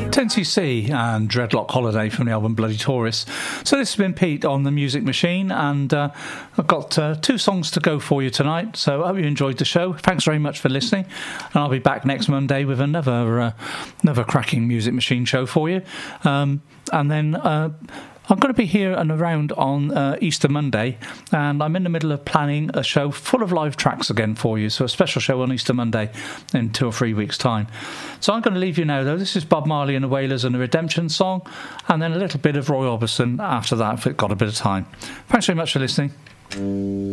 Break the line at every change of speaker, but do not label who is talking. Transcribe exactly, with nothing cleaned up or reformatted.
ten C C and Dreadlock Holiday from the album Bloody Taurus. So this has been Pete on the Music Machine, and uh, I've got uh, two songs to go for you tonight, so I hope you enjoyed the show. Thanks very much for listening, and I'll be back next Monday with another uh, another cracking Music Machine show for you. Um, and then uh, I'm going to be here and around on uh, Easter Monday, and I'm in the middle of planning a show full of live tracks again for you, so a special show on Easter Monday in two or three weeks' time. So I'm going to leave you now, though. This is Bob Marley and the Wailers and the Redemption Song, and then a little bit of Roy Orbison after that if it got a bit of time. Thanks very much for listening.